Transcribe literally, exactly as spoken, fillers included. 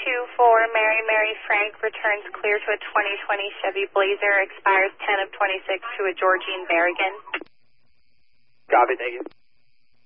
two four, Mary Mary Frank returns clear to a twenty twenty Chevy Blazer, expires ten of twenty-six to a Georgine Berrigan. Copy, thank you.